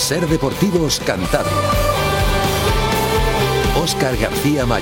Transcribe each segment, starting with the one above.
Ser Deportivos Cantabria. Óscar García Mayo.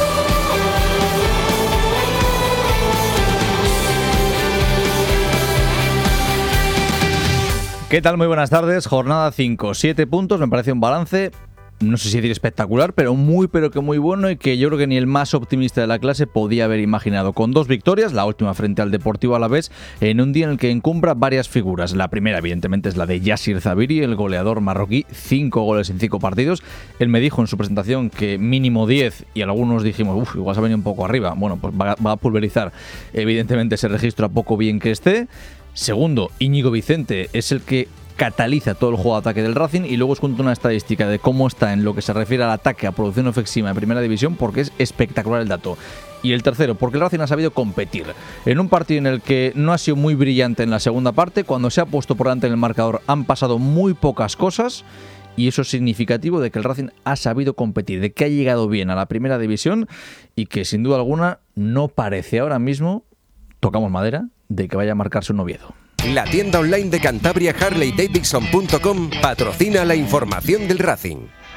¿Qué tal? Muy buenas tardes. Jornada 5, 7 puntos. Me parece un balance, no sé si decir espectacular, pero que muy bueno, y que yo creo que ni el más optimista de la clase podía haber imaginado. Con 2 victorias, la última frente al Deportivo Alavés, en un día en el que encumbra varias figuras. La primera, evidentemente, es la de Yassir Zabiri, el goleador marroquí, 5 goles en 5 partidos. Él me dijo en su presentación que mínimo 10, y algunos dijimos, igual se ha venido un poco arriba. Bueno, pues va a pulverizar evidentemente ese registro, a poco bien que esté. Segundo, Íñigo Vicente es el que cataliza todo el juego de ataque del Racing, y luego os cuento una estadística de cómo está en lo que se refiere al ataque, a producción ofensiva en primera división, porque es espectacular el dato. Y el tercero, porque el Racing ha sabido competir en un partido en el que no ha sido muy brillante en la segunda parte. Cuando se ha puesto por delante en el marcador han pasado muy pocas cosas, y eso es significativo de que el Racing ha sabido competir, de que ha llegado bien a la primera división, y que sin duda alguna no parece ahora mismo, tocamos madera, de que vaya a marcarse un Oviedo. La tienda online de Cantabria, HarleyDavidson.com, patrocina la información del Racing.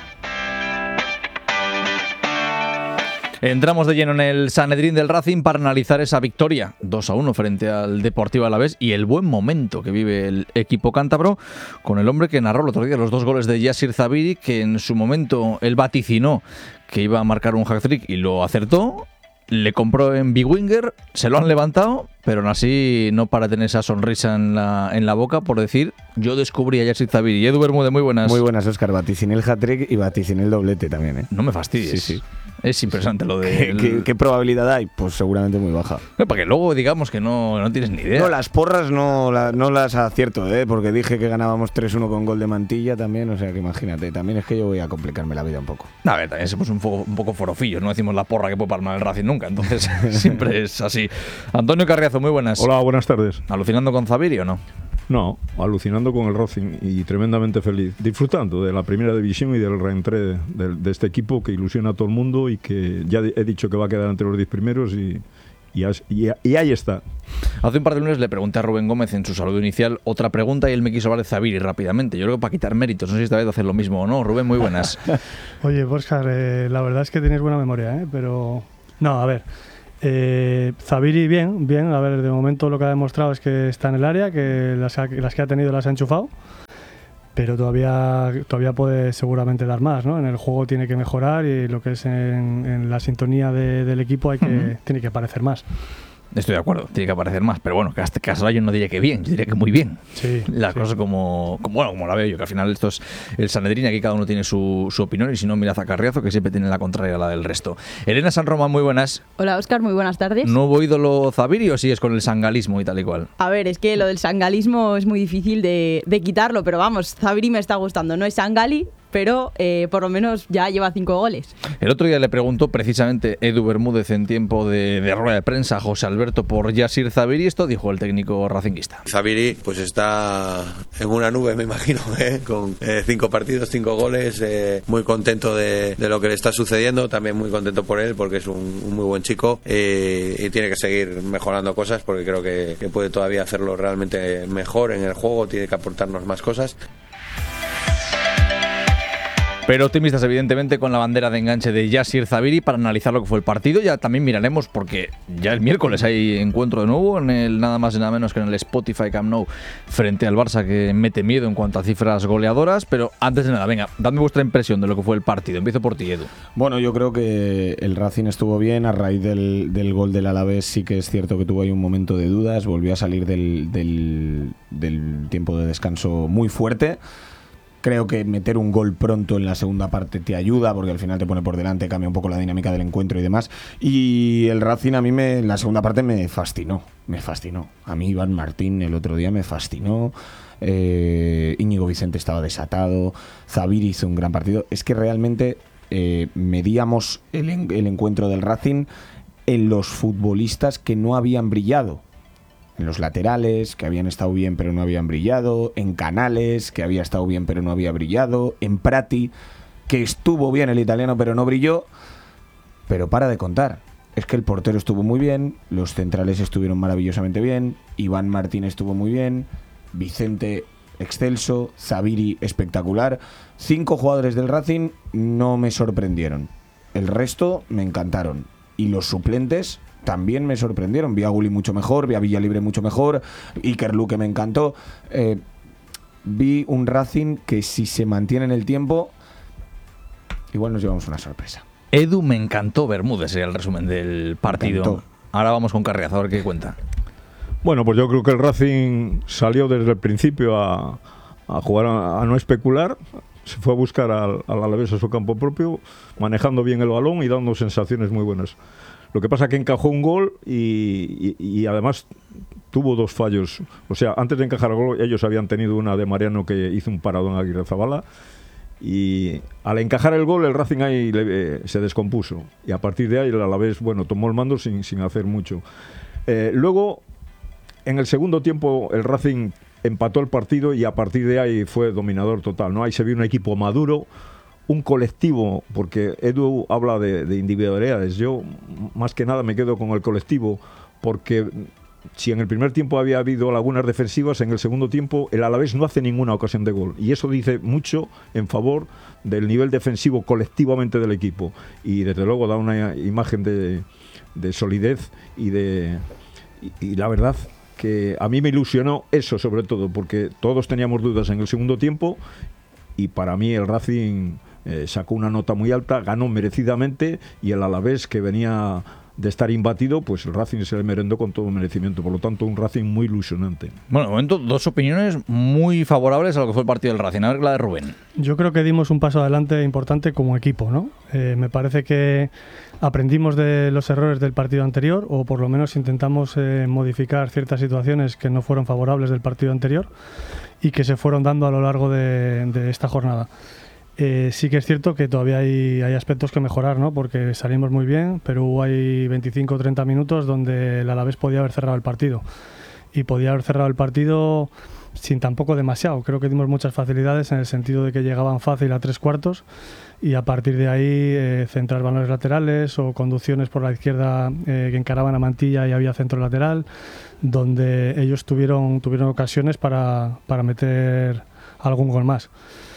Entramos de lleno en el Sanedrín del Racing para analizar esa victoria 2-1 frente al Deportivo Alavés y el buen momento que vive el equipo cántabro, con el hombre que narró el otro día los 2 goles de Yassir Zabiri, que en su momento él vaticinó que iba a marcar un hat-trick y lo acertó. Le compró en Big Winger, se lo han levantado, pero aún así no para tener esa sonrisa en la boca por decir: yo descubrí a Yassir Zabiri. Edu Bermúdez, muy buenas. Muy buenas, Óscar. Vaticiné el hat-trick y vaticiné el doblete también, ¿eh? No me fastidies. Sí. Es impresionante lo de... ¿Qué probabilidad hay? Pues seguramente muy baja. Para que luego digamos que no tienes ni idea. No, las porras no las acierto, porque dije que ganábamos 3-1 con gol de Mantilla también, o sea que imagínate. También es que yo voy a complicarme la vida un poco. A ver, también somos un poco forofillos, no decimos la porra que puede palmar el Racing nunca, entonces siempre es así. Antonio Carriazo, muy buenas. Hola, buenas tardes. ¿Alucinando con Zabiri o no? No, alucinando con el Racing y tremendamente feliz, disfrutando de la primera división y del reentré de este equipo que ilusiona a todo el mundo y que ya he dicho que va a quedar entre los 10 primeros y ahí está. Hace un par de lunes le pregunté a Rubén Gómez en su saludo inicial otra pregunta y él me quiso hablar de Zabiri rápidamente. Yo creo que para quitar méritos, no sé si esta vez hacer lo mismo o no. Rubén, muy buenas. Oye, Óscar, la verdad es que tienes buena memoria, pero... No, a ver... Zabiri bien, a ver, de momento lo que ha demostrado es que está en el área, que las que ha tenido las ha enchufado, pero todavía puede seguramente dar más, ¿no? En el juego tiene que mejorar y lo que es en la sintonía del equipo tiene que aparecer más. Estoy de acuerdo, tiene que aparecer más, pero bueno, que hasta caso yo no diría que bien, yo diría que muy bien. Sí, las cosas como la veo yo, que al final esto es el Sanedrín, aquí cada uno tiene su opinión, y si no, mirad a Carriazo, que siempre tiene la contraria a la del resto. Elena San Román, muy buenas. Hola, Óscar, muy buenas tardes. ¿Nuevo ídolo Zabiri o sigues con el sangalismo y tal y cual? A ver, es que lo del sangalismo es muy difícil de quitarlo, pero vamos, Zabiri me está gustando, no es sangali, pero por lo menos ya lleva 5 goles. El otro día le preguntó precisamente Edu Bermúdez en tiempo de rueda de prensa a José Alberto por Yassir Zabiri. Esto dijo el técnico racinguista. Zabiri pues está en una nube, me imagino, con 5 partidos, 5 goles, muy contento de lo que le está sucediendo, también muy contento por él porque es un muy buen chico, y tiene que seguir mejorando cosas porque creo que puede todavía hacerlo realmente mejor en el juego, tiene que aportarnos más cosas. Pero optimistas, evidentemente, con la bandera de enganche de Yassir Zabiri para analizar lo que fue el partido. Ya también miraremos, porque ya el miércoles hay encuentro de nuevo, en el nada más y nada menos que en el Spotify Camp Nou, frente al Barça, que mete miedo en cuanto a cifras goleadoras. Pero antes de nada, venga, dadme vuestra impresión de lo que fue el partido. Empiezo por ti, Edu. Bueno, yo creo que el Racing estuvo bien. A raíz del gol del Alavés sí que es cierto que tuvo ahí un momento de dudas. Volvió a salir del tiempo de descanso muy fuerte. Creo que meter un gol pronto en la segunda parte te ayuda, porque al final te pone por delante, cambia un poco la dinámica del encuentro y demás. Y el Racing a mí en la segunda parte me fascinó. A mí Iván Martín el otro día me fascinó. Íñigo Vicente estaba desatado. Zabiri hizo un gran partido. Es que realmente medíamos el encuentro del Racing en los futbolistas que no habían brillado. En los laterales, que habían estado bien pero no habían brillado. En Canales, que había estado bien pero no había brillado. En Prati, que estuvo bien el italiano pero no brilló. Pero para de contar. Es que el portero estuvo muy bien, los centrales estuvieron maravillosamente bien, Iván Martín estuvo muy bien, Vicente excelso, Zabiri espectacular. 5 jugadores del Racing no me sorprendieron. El resto me encantaron. Y los suplentes también me sorprendieron. Vi a Gulli mucho mejor, vi a Villalibre mucho mejor, Iker Luque me encantó. Vi un Racing que si se mantiene en el tiempo, igual nos llevamos una sorpresa. Edu, me encantó Bermúdez, sería el resumen del partido. Ahora vamos con Carriazo, a ver qué cuenta. Bueno, pues yo creo que el Racing salió desde el principio a jugar, a no especular. Se fue a buscar al Alavés a su campo propio, manejando bien el balón y dando sensaciones muy buenas. Lo que pasa que encajó un gol y además tuvo 2 fallos. O sea, antes de encajar el gol, ellos habían tenido una de Mariano que hizo un paradón a Aguirrezabala. Y al encajar el gol, el Racing ahí se descompuso. Y a partir de ahí el Alavés, bueno, tomó el mando sin hacer mucho. Luego, en el segundo tiempo, el Racing empató el partido y a partir de ahí fue dominador total, ¿no? Ahí se vio un equipo maduro, un colectivo, porque Edu habla de individualidades. Yo, más que nada, me quedo con el colectivo, porque si en el primer tiempo había habido lagunas defensivas, en el segundo tiempo el Alavés no hace ninguna ocasión de gol. Y eso dice mucho en favor del nivel defensivo colectivamente del equipo. Y desde luego da una imagen de solidez y la verdad que a mí me ilusionó eso sobre todo, porque todos teníamos dudas en el segundo tiempo y para mí el Racing sacó una nota muy alta, ganó merecidamente y el Alavés, que venía de estar imbatido, pues el Racing se le merendó con todo merecimiento. Por lo tanto, un Racing muy ilusionante. Bueno, de momento, 2 opiniones muy favorables a lo que fue el partido del Racing. A ver la de Rubén. Yo creo que dimos un paso adelante importante como equipo, ¿no? Me parece que aprendimos de los errores del partido anterior, o por lo menos intentamos modificar ciertas situaciones que no fueron favorables del partido anterior y que se fueron dando a lo largo de esta jornada. Sí que es cierto que todavía hay aspectos que mejorar, ¿no? Porque salimos muy bien, pero hubo ahí 25 o 30 minutos donde el Alavés podía haber cerrado el partido. Y podía haber cerrado el partido sin tampoco demasiado. Creo que dimos muchas facilidades en el sentido de que llegaban fácil a 3/4 y a partir de ahí centrar balones laterales o conducciones por la izquierda que encaraban a Mantilla y había centro lateral, donde ellos tuvieron ocasiones para meter algún gol más.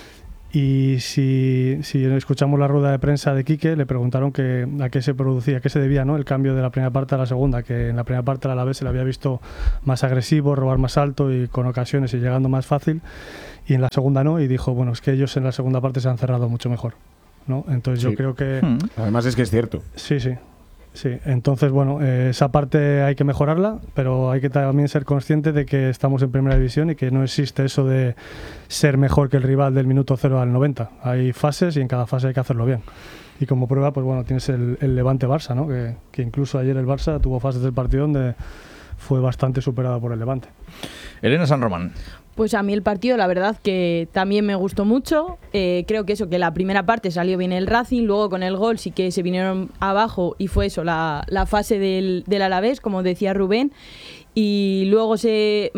Y si escuchamos la rueda de prensa de Quique, le preguntaron a qué se producía, a qué se debía, ¿no?, el cambio de la primera parte a la segunda, que en la primera parte a la vez se le había visto más agresivo, robar más alto y con ocasiones y llegando más fácil, y en la segunda no, y dijo, bueno, es que ellos en la segunda parte se han cerrado mucho mejor, ¿no? Entonces yo creo que... Además es que es cierto. Sí, entonces bueno, esa parte hay que mejorarla, pero hay que también ser consciente de que estamos en primera división y que no existe eso de ser mejor que el rival del minuto 0 al 90. Hay fases y en cada fase hay que hacerlo bien. Y como prueba, pues bueno, tienes el Levante-Barça, ¿no? Que incluso ayer el Barça tuvo fases del partido donde fue bastante superada por el Levante. Elena San Román. Pues a mí el partido, la verdad que también me gustó mucho. Creo que eso, que la primera parte salió bien el Racing, luego con el gol sí que se vinieron abajo y fue eso, la fase del Alavés, como decía Rubén, y luego se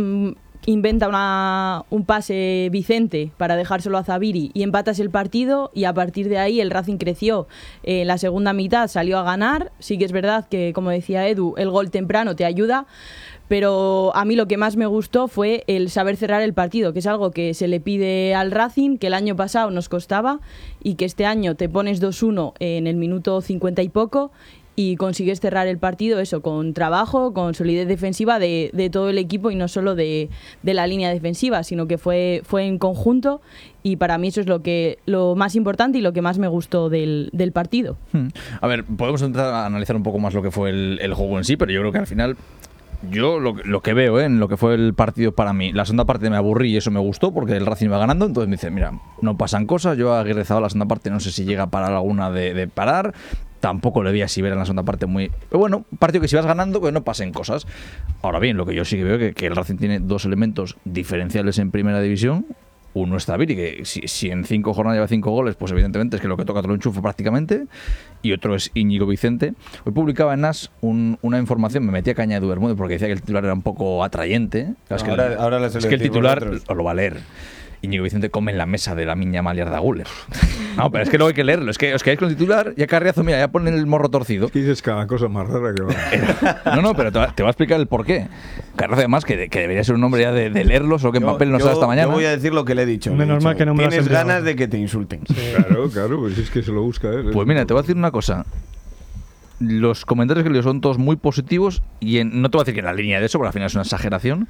inventa un pase Vicente para dejárselo a Zabiri y empatas el partido, y a partir de ahí el Racing creció. La segunda mitad salió a ganar. Sí que es verdad que, como decía Edu, el gol temprano te ayuda, pero a mí lo que más me gustó fue el saber cerrar el partido, que es algo que se le pide al Racing, que el año pasado nos costaba y que este año te pones 2-1 en el minuto 50 y poco y consigues cerrar el partido, eso, con trabajo, con solidez defensiva de todo el equipo y no solo de la línea defensiva, sino que fue en conjunto, y para mí eso es lo más importante y lo que más me gustó del partido. A ver, podemos entrar a analizar un poco más lo que fue el juego en sí, pero yo creo que al final... Yo lo que veo en lo que fue el partido, para mí, la segunda parte me aburrí y eso me gustó porque el Racing iba ganando, entonces me dice, mira, no pasan cosas. Yo a Aguirrezabala la segunda parte no sé si llega a parar alguna de parar, tampoco le vi a Sivera en la segunda parte muy... Pero bueno, un partido que si vas ganando, pues no pasen cosas. Ahora bien, lo que yo sí que veo que el Racing tiene 2 elementos diferenciales en primera división. Uno es Zabiri, que si en 5 jornadas lleva 5 goles, pues evidentemente es que lo que toca te lo enchufa prácticamente. Y otro es Íñigo Vicente. Hoy publicaba en NAS una información, me metí a caña de Bermúdez porque decía que el titular era un poco atrayente. Ahora es que el titular os lo va a leer. Íñigo Vicente come en la mesa de la miña Maliar de Agules. No, pero es que no hay que leerlo. Es que os quedáis con el titular y a Carriazo, mira, ya ponen el morro torcido. ¿Qué dices cada cosa más rara que va? No, pero te voy a explicar el porqué. Carriazo, además, que debería ser un hombre ya de leerlo, solo que en papel no está hasta mañana. Yo voy a decir lo que le he dicho. Menos mal que no me lo has Tienes enviado. ganas de que te insulten. Claro, pues es que se lo busca él. Pues mira, te voy a decir una cosa. Los comentarios que leo son todos muy positivos y no te voy a decir que en la línea de eso, porque al final es una exageración,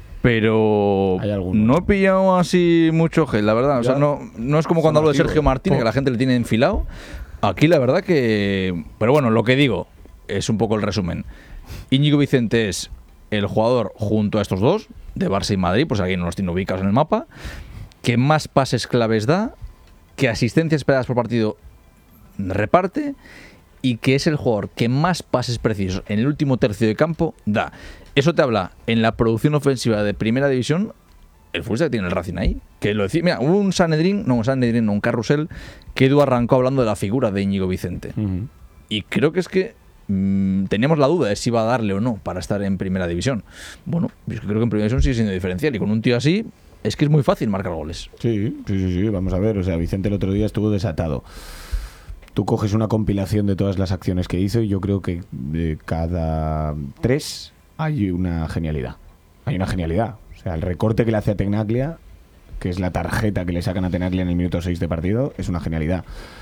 pero Hay algunos. no he pillado así mucho gel, la verdad. O sea, no es como cuando hablo de Sergio Martínez, que la gente le tiene enfilado. Aquí la verdad que... Pero bueno, lo que digo es un poco el resumen. Íñigo Vicente es el jugador junto a estos dos, de Barça y Madrid, pues alguien no los tiene ubicados en el mapa, que más pases claves da, que asistencias esperadas por partido reparte y que es el jugador que más pases precisos en el último tercio de campo da. Eso te habla en la producción ofensiva de primera división, el futbolista que tiene el Racing ahí. Que lo decía, mira, hubo un un carrusel que Edu arrancó hablando de la figura de Íñigo Vicente. Y creo que es que teníamos la duda de si iba a darle o no para estar en primera división. Bueno, yo creo que en primera división sigue siendo diferencial y con un tío así es que es muy fácil marcar goles. Sí, vamos a ver. O sea, Vicente el otro día estuvo desatado. Tú coges una compilación de todas las acciones que hizo y yo creo que de cada 3 hay una genialidad. Hay una genialidad. O sea, el recorte que le hace a Tenaglia, que es la tarjeta que le sacan a Tenaglia en el minuto 6 de partido, es una genialidad.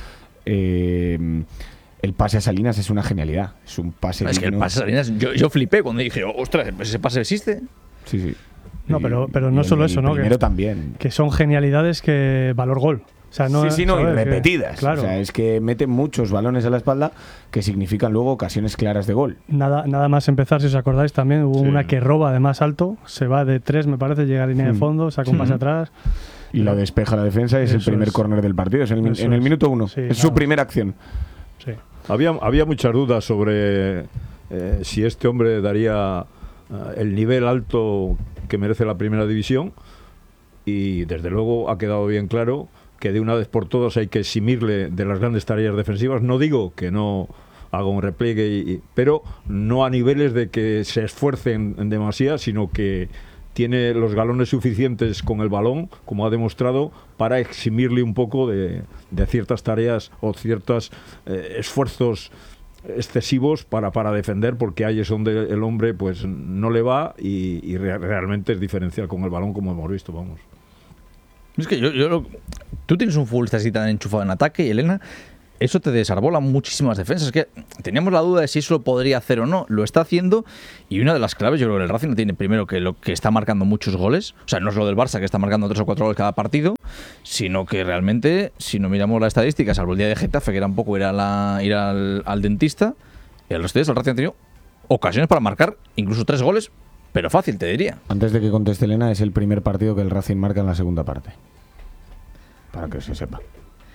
El pase a Salinas es una genialidad. Es un pase... Es que el pase a Salinas, yo flipé cuando dije, ostras, ¿ese pase existe? Sí. No, pero no solo eso, ¿no? Primero también. Que son genialidades que valor gol. O sea, no, y ¿sabes? repetidas. Claro. O sea, es que meten muchos balones a la espalda que significan luego ocasiones claras de gol. Nada más empezar, si os acordáis, también hubo una que roba de más alto, se va de 3, me parece, llega a línea de fondo, saca un pase atrás. Y lo despeja la defensa y es el primer córner del partido. Es en el minuto 1. Sí, es su primera acción. Sí. Había muchas dudas sobre si este hombre daría el nivel alto que merece la primera división, y desde luego ha quedado bien claro que de una vez por todas hay que eximirle de las grandes tareas defensivas. No digo que no haga un repliegue, pero no a niveles de que se esfuercen en demasía, sino que tiene los galones suficientes con el balón, como ha demostrado, para eximirle un poco de ciertas tareas o ciertos esfuerzos excesivos para defender, porque ahí es donde el hombre pues no le va y realmente es diferencial con el balón, como hemos visto, vamos. Es que tú tienes un futbolista así tan enchufado en ataque y Elena, eso te desarbola muchísimas defensas. Es que teníamos la duda de si eso lo podría hacer o no. Lo está haciendo y una de las claves, yo creo que el Racing no tiene primero que lo que está marcando muchos goles. O sea, no es lo del Barça que está marcando 3 o 4 goles cada partido, sino que realmente, si no miramos la estadística, salvo el día de Getafe, que era un poco ir al dentista, y a los días el Racing ha tenido ocasiones para marcar incluso 3 goles, pero fácil, te diría. Antes de que conteste Elena, es el primer partido que el Racing marca en la segunda parte. Para que se sepa.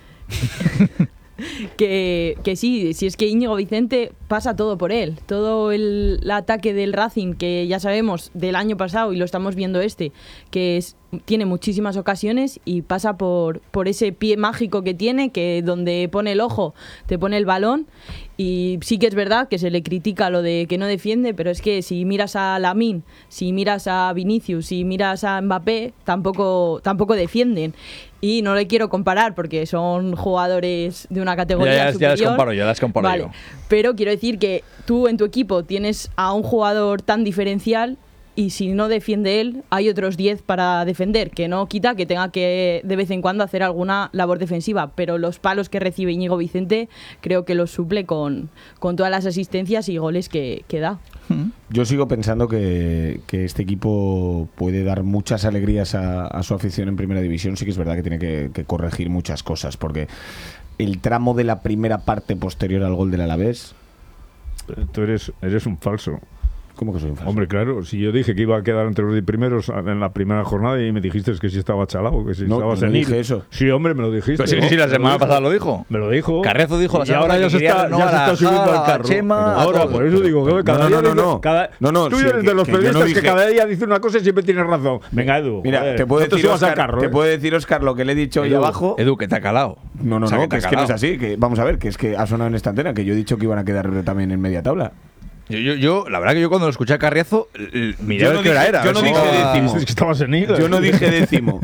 Que sí, si es que Íñigo Vicente pasa todo por él. Todo el ataque del Racing, que ya sabemos del año pasado y lo estamos viendo tiene muchísimas ocasiones y pasa por ese pie mágico que tiene, que donde pone el ojo te pone el balón. Y sí que es verdad que se le critica lo de que no defiende, pero es que si miras a Lamine, si miras a Vinicius, si miras a Mbappé, tampoco defienden. Y no le quiero comparar porque son jugadores de una categoría superior. Ya las comparo vale. yo. Pero quiero decir que tú en tu equipo tienes a un jugador tan diferencial y si no defiende él, hay otros 10 para defender, que no quita que tenga que de vez en cuando hacer alguna labor defensiva, pero los palos que recibe Íñigo Vicente creo que los suple con todas las asistencias y goles que da. Yo sigo pensando que este equipo puede dar muchas alegrías a su afición en primera división. Sí que es verdad que tiene que corregir muchas cosas, porque el tramo de la primera parte posterior al gol del Alavés... Tú eres un falso. ¿Cómo que soy un falso? Hombre, claro, si yo dije que iba a quedar entre los 10 primeros en la primera jornada y me dijiste que si estaba chalado, que si estaba senil. Dije eso. Sí, hombre, me lo dijiste. Pero sí, la semana pasada lo dijo. Me lo dijo. Carriazo dijo la y semana ahora ya se está subiendo al carro. Chema, ahora, por eso digo que cada día... Tú eres de los periodistas que cada día dice una cosa y siempre tienes razón. Venga, Edu. Mira, te puedo decir, Óscar, lo que le he dicho hoy abajo. Edu, que te ha calado. No, que es que no es así. Vamos a ver, que es que ha sonado en esta antena, que yo he dicho que iban a quedar también en media tabla. Yo, la verdad que yo cuando lo escuché a Carriazo, miré a ver qué hora era. Yo no dije décimo. Es que estabas en hilo. Yo no dije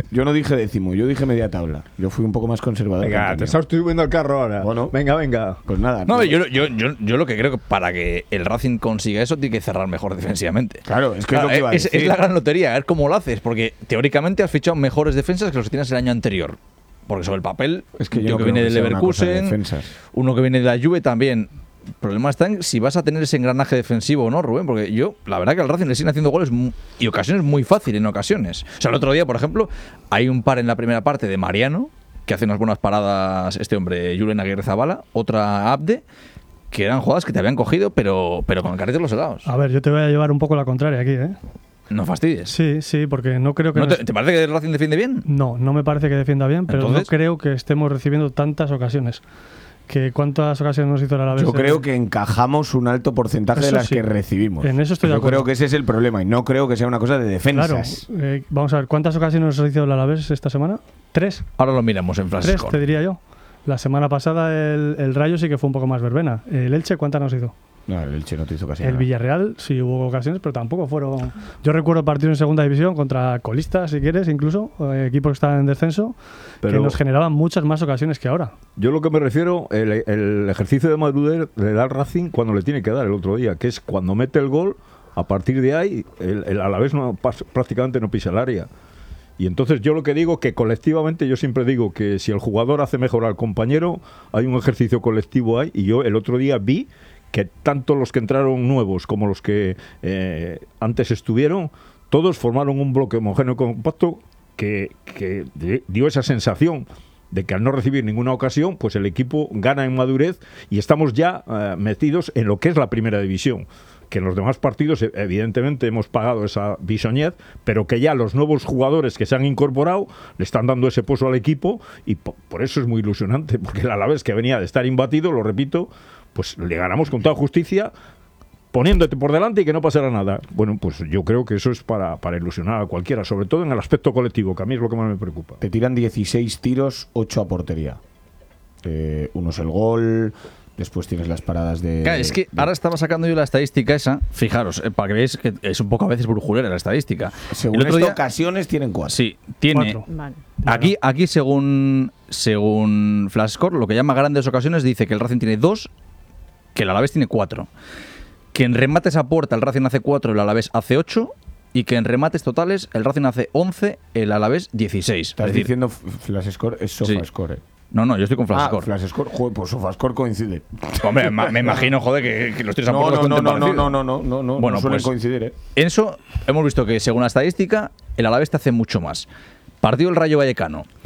décimo. Yo dije media tabla. Yo fui un poco más conservador. Venga, te estás subiendo al carro ahora. Bueno. Venga. Pues nada. No, yo lo que creo que para que el Racing consiga eso tiene que cerrar mejor defensivamente. Claro, es que es lo que iba a decir. Es la gran lotería, a ver cómo lo haces, porque teóricamente has fichado mejores defensas que los que tienes el año anterior. Porque sobre el papel, Es que yo uno no que creo viene que del sea una cosa de Leverkusen, defensas. uno que viene de la Juve también. El problema está en si vas a tener ese engranaje defensivo o no, Rubén, porque la verdad que al Racing le siguen haciendo goles y ocasiones muy fácil en ocasiones. O sea, el otro día, por ejemplo, hay un par en la primera parte de Mariano, que hace unas buenas paradas este hombre, Julen Aguirre-Zabala, otra Abde, que eran jugadas que te habían cogido, pero con el carrito de los helados. A ver, yo te voy a llevar un poco la contraria aquí, ¿eh? No fastidies. Sí, porque no creo que... ¿No te parece que el Racing defiende bien? No me parece que defienda bien, pero Entonces, no creo que estemos recibiendo tantas ocasiones. ¿Cuántas ocasiones nos hizo el Alavés? Yo creo que encajamos un alto porcentaje de Eso las sí. que recibimos. En eso estoy de Yo acuerdo. creo que ese es el problema y no creo que sea una cosa de Claro. defensas. Vamos a ver, ¿cuántas ocasiones nos hizo el Alavés esta semana? 3. ahora lo miramos en 3, Francisco. te diría yo. La semana pasada el Rayo sí que fue un poco más verbena. El Elche, ¿cuántas nos hizo? No, el Elche no te hizo casi El nada. Villarreal sí hubo ocasiones, pero tampoco fueron... Yo recuerdo partidos en segunda división contra colistas, si quieres, incluso, equipos que estaban en descenso, que Pero- nos generaban muchas más ocasiones que ahora. Yo lo que me refiero, el ejercicio de madurez le da al Racing cuando le tiene que dar el otro día, que es cuando mete el gol, a partir de ahí, el Alavés prácticamente no pisa el área. Y entonces yo lo que digo que colectivamente, yo siempre digo que si el jugador hace mejor al compañero, hay un ejercicio colectivo ahí, y yo el otro día vi que tanto los que entraron nuevos como los que antes estuvieron, todos formaron un bloque homogéneo y compacto que dio esa sensación de que al no recibir ninguna ocasión, pues el equipo gana en madurez y estamos ya metidos en lo que es la primera división. Que en los demás partidos, evidentemente, hemos pagado esa bisoñez, pero que ya los nuevos jugadores que se han incorporado le están dando ese pozo al equipo y por eso es muy ilusionante, porque el Alavés, que venía de estar imbatido, lo repito, pues le ganamos con toda justicia, poniéndote por delante y que no pasará nada. Bueno, pues yo creo que eso es para ilusionar a cualquiera, sobre todo en el aspecto colectivo, que a mí es lo que más me preocupa. Te tiran 16 tiros, 8 a portería. Uno es el gol, después tienes las paradas de... Claro, es que ahora estaba sacando yo la estadística esa, fijaros, para que veáis que es un poco a veces brujulera la estadística. Según El otro esta día- ocasiones tienen 4. Sí, tiene... 4. Vale. Aquí según Flashscore, lo que llama grandes ocasiones, dice que el Racing tiene 2, que el Alavés tiene 4. Que en remates a puerta el Racing hace 4, el Alavés hace 8. Y que en remates totales el Racing hace 11, el Alavés 16. Estás Es decir, diciendo Flashscore, es SofaScore. no, yo estoy con Flashscore. Flashscore, joder, pues SofaScore coincide. Hombre, me imagino, joder, que los tres apuntes bastante parecidos. No Bueno, suelen pues, coincidir, ¿eh? En eso hemos visto que según la estadística, el Alavés te hace mucho más. Partido del Rayo Vallecano.